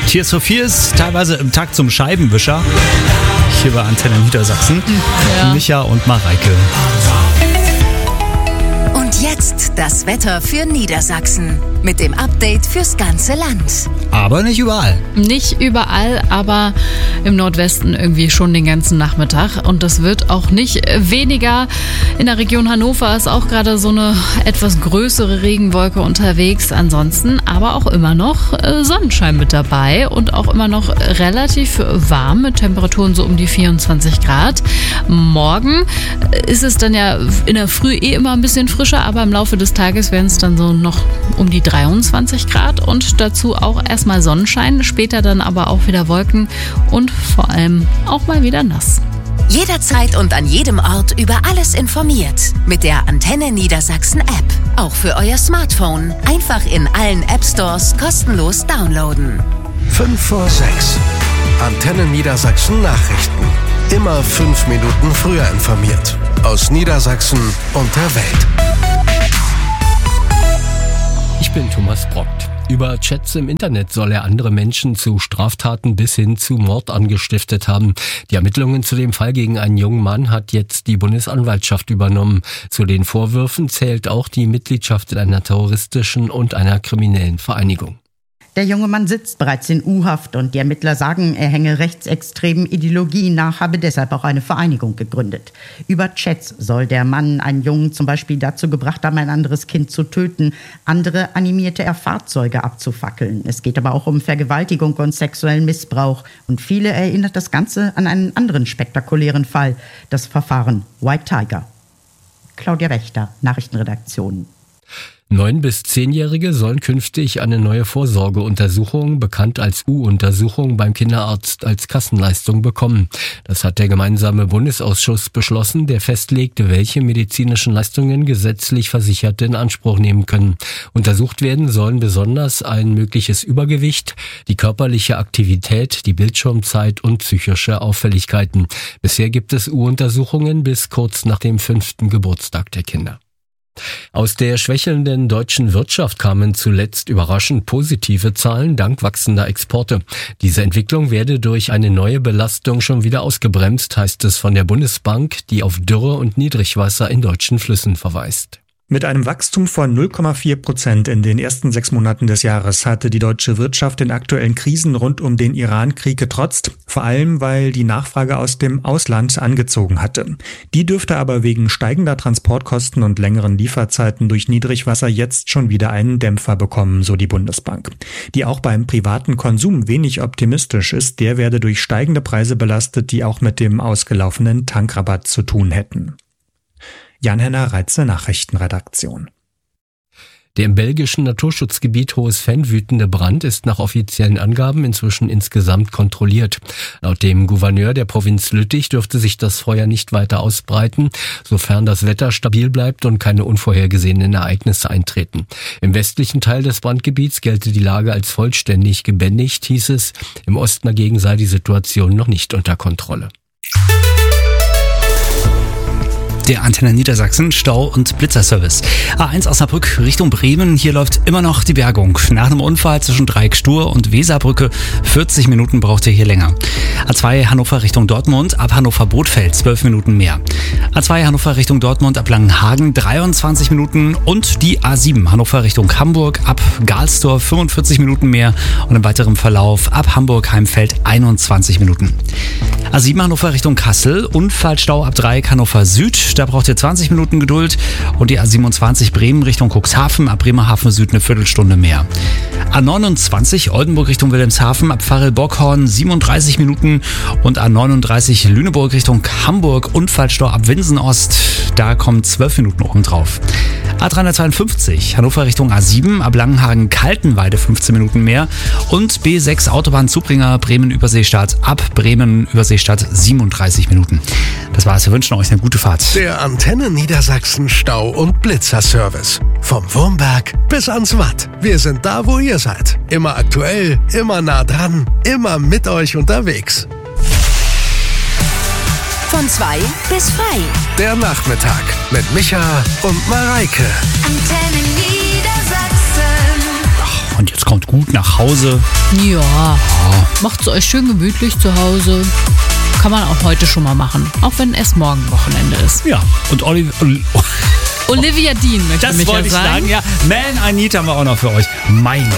Tears for Fears, teilweise im Takt zum Scheibenwischer. Hier bei Antenne Niedersachsen. Ja. Micha und Mareike. Und jetzt das Wetter für Niedersachsen. Mit dem Update fürs ganze Land. Aber nicht überall. Nicht überall, aber im Nordwesten irgendwie schon den ganzen Nachmittag. Und das wird auch nicht weniger. In der Region Hannover ist auch gerade so eine etwas größere Regenwolke unterwegs. Ansonsten aber auch immer noch Sonnenschein mit dabei und auch immer noch relativ warm mit Temperaturen so um die 24 Grad. Morgen ist es dann ja in der Früh immer ein bisschen frischer, aber im Laufe des Tages werden es dann so noch um die 23 Grad und dazu auch erstmal Sonnenschein, später dann aber auch wieder Wolken und vor allem auch mal wieder nass. Jederzeit und an jedem Ort über alles informiert. Mit der Antenne Niedersachsen App. Auch für euer Smartphone. Einfach in allen App-Stores kostenlos downloaden. 5 vor 6. Antenne Niedersachsen Nachrichten. Immer 5 Minuten früher informiert. Aus Niedersachsen und der Welt. Ich bin Thomas Brockt. Über Chats im Internet soll er andere Menschen zu Straftaten bis hin zu Mord angestiftet haben. Die Ermittlungen zu dem Fall gegen einen jungen Mann hat jetzt die Bundesanwaltschaft übernommen. Zu den Vorwürfen zählt auch die Mitgliedschaft in einer terroristischen und einer kriminellen Vereinigung. Der junge Mann sitzt bereits in U-Haft und die Ermittler sagen, er hänge rechtsextremen Ideologien nach, habe deshalb auch eine Vereinigung gegründet. Über Chats soll der Mann einen Jungen zum Beispiel dazu gebracht haben, ein anderes Kind zu töten. Andere animierte er, Fahrzeuge abzufackeln. Es geht aber auch um Vergewaltigung und sexuellen Missbrauch. Und viele erinnert das Ganze an einen anderen spektakulären Fall, das Verfahren White Tiger. Claudia Wächter, Nachrichtenredaktion. 9- bis 10-Jährige sollen künftig eine neue Vorsorgeuntersuchung, bekannt als U-Untersuchung, beim Kinderarzt als Kassenleistung bekommen. Das hat der gemeinsame Bundesausschuss beschlossen, der festlegte, welche medizinischen Leistungen gesetzlich Versicherte in Anspruch nehmen können. Untersucht werden sollen besonders ein mögliches Übergewicht, die körperliche Aktivität, die Bildschirmzeit und psychische Auffälligkeiten. Bisher gibt es U-Untersuchungen bis kurz nach dem 5. Geburtstag der Kinder. Aus der schwächelnden deutschen Wirtschaft kamen zuletzt überraschend positive Zahlen dank wachsender Exporte. Diese Entwicklung werde durch eine neue Belastung schon wieder ausgebremst, heißt es von der Bundesbank, die auf Dürre und Niedrigwasser in deutschen Flüssen verweist. Mit einem Wachstum von 0,4% in den ersten 6 Monaten des Jahres hatte die deutsche Wirtschaft den aktuellen Krisen rund um den Iran-Krieg getrotzt, vor allem weil die Nachfrage aus dem Ausland angezogen hatte. Die dürfte aber wegen steigender Transportkosten und längeren Lieferzeiten durch Niedrigwasser jetzt schon wieder einen Dämpfer bekommen, so die Bundesbank. Die auch beim privaten Konsum wenig optimistisch ist, der werde durch steigende Preise belastet, die auch mit dem ausgelaufenen Tankrabatt zu tun hätten. Jan-Henner Reitze, Nachrichtenredaktion. Der im belgischen Naturschutzgebiet Hohes Venn wütende Brand ist nach offiziellen Angaben inzwischen insgesamt kontrolliert. Laut dem Gouverneur der Provinz Lüttich dürfte sich das Feuer nicht weiter ausbreiten, sofern das Wetter stabil bleibt und keine unvorhergesehenen Ereignisse eintreten. Im westlichen Teil des Brandgebiets gelte die Lage als vollständig gebändigt, hieß es. Im Osten dagegen sei die Situation noch nicht unter Kontrolle. Der Antenne Niedersachsen Stau- und Blitzerservice. A1 Osnabrück Richtung Bremen. Hier läuft immer noch die Bergung. Nach einem Unfall zwischen Dreieck-Stur und Weserbrücke 40 Minuten braucht ihr hier länger. A2 Hannover Richtung Dortmund ab Hannover-Bothfeld 12 Minuten mehr. A2 Hannover Richtung Dortmund ab Langenhagen 23 Minuten und die A7 Hannover Richtung Hamburg ab Galsdorf 45 Minuten mehr und im weiteren Verlauf ab Hamburg-Heimfeld 21 Minuten. A7 Hannover Richtung Kassel, Unfallstau ab Dreieck Hannover Süd, da braucht ihr 20 Minuten Geduld und die A27 Bremen Richtung Cuxhaven, ab Bremerhaven Süd eine Viertelstunde mehr. A29 Oldenburg Richtung Wilhelmshaven, ab Pfarrel-Bockhorn 37 Minuten und A39 Lüneburg Richtung Hamburg, Unfallstau ab Winsen Ost, da kommen 12 Minuten oben drauf. A352 Hannover Richtung A7, ab Langenhagen-Kaltenweide 15 Minuten mehr und B6 Autobahn Zubringer Bremen-Überseestadt ab Bremen-Überseestadt 37 Minuten. Das war's, wir wünschen euch eine gute Fahrt. Der Antenne Niedersachsen Stau- und Blitzerservice. Vom Wurmberg bis ans Watt. Wir sind da, wo ihr seid. Immer aktuell, immer nah dran, immer mit euch unterwegs. Von 2 bis frei. Der Nachmittag mit Micha und Mareike. Antenne Niedersachsen. und jetzt kommt gut nach Hause. Ja, macht's euch schön gemütlich zu Hause. Kann man auch heute schon mal machen, auch wenn es morgen Wochenende ist. Ja, und Olivia Dean möchte das mich wollte ja ich sagen. Ja, Man, I Need haben wir auch noch für euch. Mein